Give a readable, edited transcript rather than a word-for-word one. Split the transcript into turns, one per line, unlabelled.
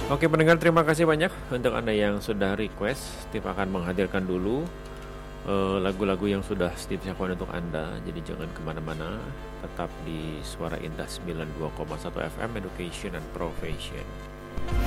Oke pendengar, terima kasih banyak untuk Anda yang sudah request. Steve akan menghadirkan dulu lagu-lagu yang sudah Steve siapkan untuk Anda. Jadi jangan kemana-mana, tetap di Suara Indah 92,1 FM Education and Profession.